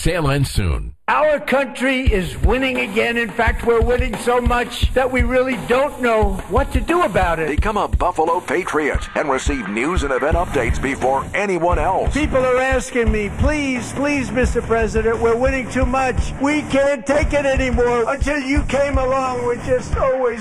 Sail in soon. Our country is winning again. In fact, we're winning so much that we really don't know what to do about it. Become a Buffalo Patriot and receive news and event updates before anyone else. People are asking me, please, Mr. President, we're winning too much. We can't take it anymore. Until you came along, we're just always